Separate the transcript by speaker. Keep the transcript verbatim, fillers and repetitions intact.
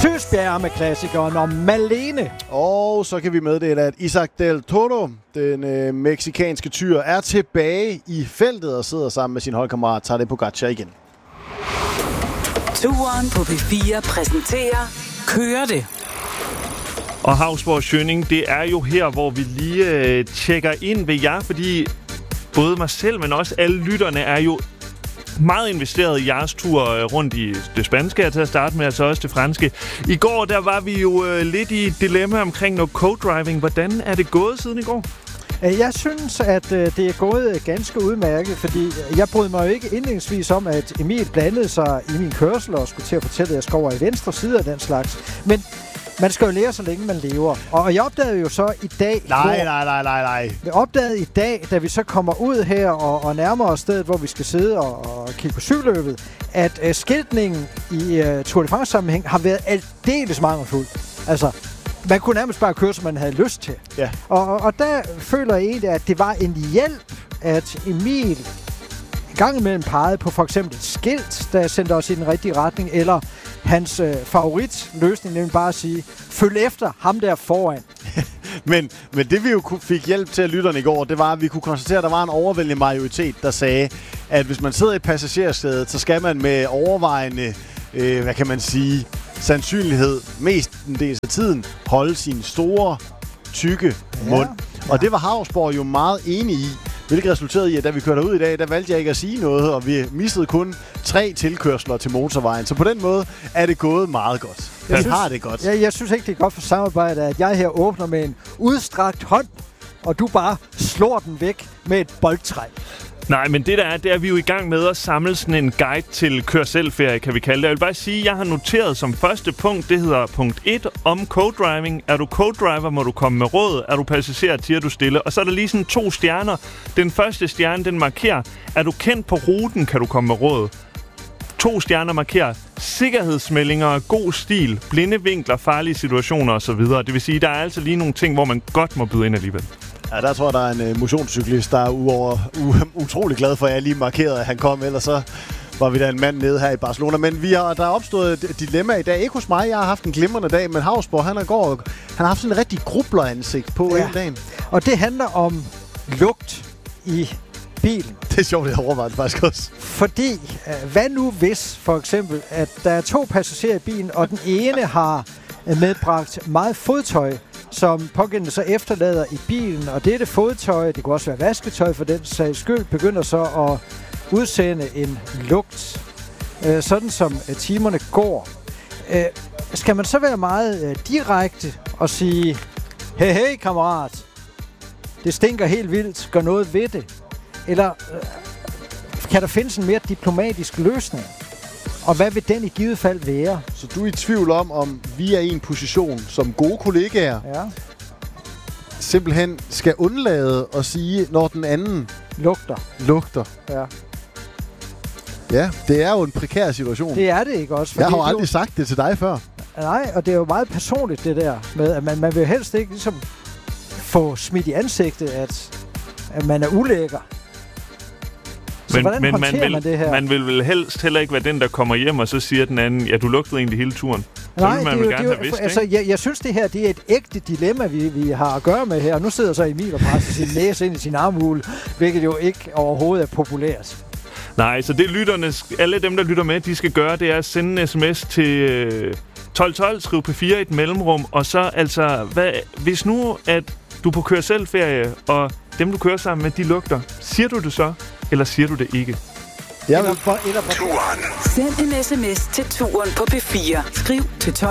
Speaker 1: Søsbjerg med klassikeren om Malene.
Speaker 2: Og så kan vi meddele, at Isaac Del Toro, den øh, meksikanske tyr, er tilbage i feltet og sidder sammen med sin holdkammerat Tadej Pogačar igen.
Speaker 3: Turen på P fire præsenterer Kører det.
Speaker 4: Og Hausborg Schønning, det er jo her, hvor vi lige øh, tjekker ind ved jer, fordi både mig selv, men også alle lytterne er jo meget investeret i jeres tur rundt i det spanske, til at starte med, altså også det franske. I går, der var vi jo øh, lidt i et dilemma omkring noget co-driving. Hvordan er det gået siden i går?
Speaker 1: Jeg synes, at øh, det er gået ganske udmærket, fordi jeg brød mig jo ikke indledningsvis om, at Emil blandede sig i min kørsel og skulle til at fortælle, at jeg skal over i venstre side af den slags. Men man skal jo lære, så længe man lever. Og jeg opdagede jo så i dag...
Speaker 2: Nej, nej, nej, nej, nej.
Speaker 1: Jeg opdagede i dag, da vi så kommer ud her og, og nærmer os stedet, hvor vi skal sidde og, og kigge på cykelløbet, at uh, skiltningen i uh, Tour de France-sammenhæng har været aldeles mangelfuld. Altså, man kunne nærmest bare køre, som man havde lyst til.
Speaker 2: Ja.
Speaker 1: Og, og, og der føler jeg egentlig, at det var en hjælp, at Emil en gang imellem pegede på for eksempel et skilt, der sendte os i den rigtige retning, eller hans øh, favoritløsning, nemlig bare at sige, følg efter ham der foran.
Speaker 2: men, men det vi jo fik hjælp til af lytterne i går, det var, at vi kunne konstatere, at der var en overvældende majoritet, der sagde, at hvis man sidder i passagersædet, så skal man med overvejende, øh, hvad kan man sige, sandsynlighed, mest en del af tiden, holde sin store, tykke mund. Ja, ja. Og det var Hausborg jo meget enig i. Hvilket resulterede i, at da vi kørte ud i dag, der valgte jeg ikke at sige noget, og vi mistede kun tre tilkørsler til motorvejen. Så på den måde er det gået meget godt. Jeg synes, har det godt.
Speaker 1: Jeg, jeg synes ikke, det er godt for samarbejdet, at jeg her åbner med en udstrakt hånd, og du bare slår den væk med et boldtræ.
Speaker 4: Nej, men det der er, det er vi jo i gang med at samle sådan en guide til kør-selv-ferie, kan vi kalde det. Jeg vil bare sige, at jeg har noteret som første punkt, det hedder punkt et om co-driving. Er du co-driver, må du komme med råd. Er du passager, tiger du stille. Og så er der lige sådan to stjerner. Den første stjerne, den markerer, er du kendt på ruten, kan du komme med råd. To stjerner markerer sikkerhedsmeldinger, god stil, blinde vinkler, farlige situationer osv. Det vil sige, der er altså lige nogle ting, hvor man godt må byde ind alligevel.
Speaker 2: Ja, der tror jeg, der er en uh, motionscyklist, der er uover, u- utrolig glad for, at jeg lige markerede, at han kom. Ellers så var vi da en mand nede her i Barcelona. Men vi har, der er opstået et dilemma i dag. Ikke hos mig, jeg har haft en glimrende dag, men Hausborg, han, er går, han har haft sådan en rigtig grubleransigt på ja. en dag.
Speaker 1: Og det handler om lugt i bilen.
Speaker 2: Det er sjovt, jeg har overvejet faktisk også.
Speaker 1: Fordi, uh, hvad nu hvis, for eksempel, at der er to passagerer i bilen, og den ene har medbragt meget fodtøj, som pågældende så efterlader i bilen, og dette fodtøj, det kunne også være vasketøj for den sags skyld, begynder så at udsende en lugt, øh, sådan som øh, timerne går. Øh, skal man så være meget øh, direkte og sige, hey, hey, kammerat, det stinker helt vildt, gør noget ved det? Eller øh, kan der findes en mere diplomatisk løsning? Og hvad vil den i givet fald være?
Speaker 2: Så du er i tvivl om, om vi er i en position som gode kollegaer,
Speaker 1: ja.
Speaker 2: simpelthen skal undlade at sige, når den anden
Speaker 1: lugter.
Speaker 2: lugter.
Speaker 1: Ja.
Speaker 2: Ja, det er jo en prekær situation.
Speaker 1: Det er det ikke også.
Speaker 2: Jeg har jo aldrig jo... sagt det til dig før.
Speaker 1: Nej, og det er jo meget personligt det der med, at man, man vil helst ikke ligesom få smidt i ansigtet, at, at man er ulækker. Så
Speaker 4: men,
Speaker 1: hvordan
Speaker 4: men
Speaker 1: håndterer
Speaker 4: man, vil,
Speaker 1: man det her?
Speaker 4: Man vil vel helst heller ikke være den, der kommer hjem, og så siger den anden, ja, du lugtede egentlig hele turen.
Speaker 1: Nej,
Speaker 4: det man
Speaker 1: det
Speaker 4: vil
Speaker 1: jo,
Speaker 4: gerne
Speaker 1: det
Speaker 4: have
Speaker 1: jo,
Speaker 4: vidst,
Speaker 1: altså,
Speaker 4: ikke?
Speaker 1: jeg, jeg synes, det her det er et ægte dilemma, vi, vi har at gøre med her. Og nu sidder så Emil og presser sin næse ind i sin armhule, hvilket jo ikke overhovedet er populært.
Speaker 4: Nej, så det lytterne, alle dem, der lytter med, de skal gøre, det er at sende en sms til tolv tolv, skriv P fire i et mellemrum, og så altså, hvad, hvis nu, at du er på kør-selv-ferie, og dem, du kører sammen med, de lugter, siger du det så, eller siger du det ikke?
Speaker 1: Eller, eller, eller,
Speaker 3: Send en sms til turen på P fire. Skriv til tolv